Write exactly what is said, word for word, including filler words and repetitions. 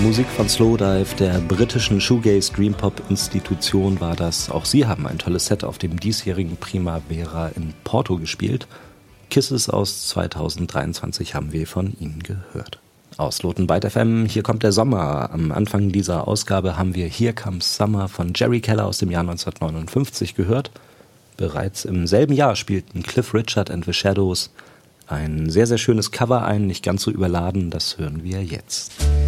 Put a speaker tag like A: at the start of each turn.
A: Musik von Slowdive, der britischen Shoegaze-Dreampop-Institution war das. Auch sie haben ein tolles Set auf dem diesjährigen Primavera in Porto gespielt. Kisses aus zweitausenddreiundzwanzig haben wir von ihnen gehört. Aus Loten Byte F M, hier kommt der Sommer. Am Anfang dieser Ausgabe haben wir Here Comes Summer von Jerry Keller aus dem Jahr neunzehnhundertneunundfünfzig gehört. Bereits im selben Jahr spielten Cliff Richard and the Shadows ein sehr, sehr schönes Cover ein, nicht ganz so überladen, das hören wir jetzt.